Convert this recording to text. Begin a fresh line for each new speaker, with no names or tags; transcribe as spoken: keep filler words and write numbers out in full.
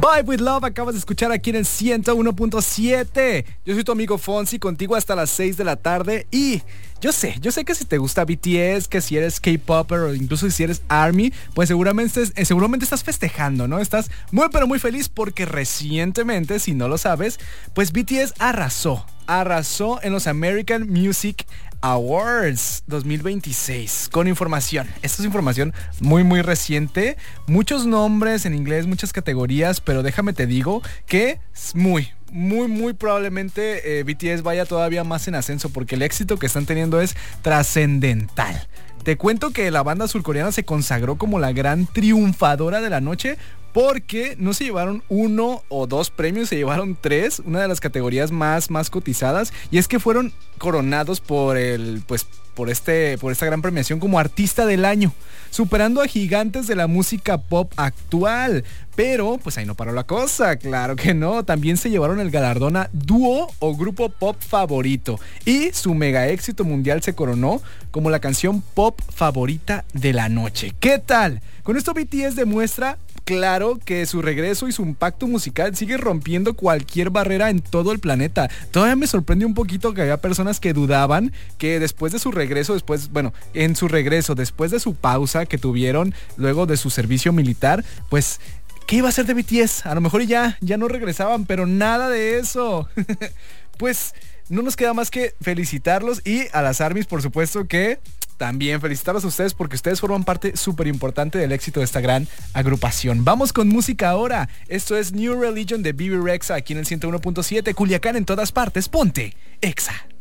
Vibe with Love, acabas de escuchar aquí en el ciento uno punto siete. Yo soy tu amigo Fonsi, contigo hasta las seis de la tarde. Y yo sé, yo sé que si te gusta B T S, que si eres K-Popper o incluso si eres ARMY, pues seguramente, eh, seguramente estás festejando, ¿no? Estás muy pero muy feliz porque recientemente, si no lo sabes, pues B T S arrasó. Arrasó en los American Music Awards dos mil veintiséis con información. Esta es información muy muy reciente. Muchos nombres en inglés, muchas categorías, pero déjame te digo que es muy, muy, muy probablemente eh, B T S vaya todavía más en ascenso porque el éxito que están teniendo es trascendental. Te cuento que la banda surcoreana se consagró como la gran triunfadora de la noche porque no se llevaron uno o dos premios, se llevaron tres, una de las categorías más, más cotizadas, y es que fueron coronados por el, pues, por este, por esta gran premiación como artista del año, superando a gigantes de la música pop actual. Pero, pues ahí no paró la cosa, claro que no. También se llevaron el galardón a dúo o grupo pop favorito. Y su mega éxito mundial se coronó como la canción pop favorita de la noche. ¿Qué tal? Con esto B T S demuestra, claro, que su regreso y su impacto musical sigue rompiendo cualquier barrera en todo el planeta. Todavía me sorprende un poquito que haya personas que dudaban que después de su regreso, después, bueno, en su regreso, después de su pausa que tuvieron luego de su servicio militar, pues, ¿qué iba a hacer de B T S? A lo mejor ya, ya no regresaban, pero nada de eso. Pues no nos queda más que felicitarlos y a las ARMYs, por supuesto, que también felicitarlos a ustedes porque ustedes forman parte súper importante del éxito de esta gran agrupación. Vamos con música ahora. Esto es New Religion de Bebe Rexha aquí en el ciento uno punto siete. Culiacán en todas partes. Ponte Exa.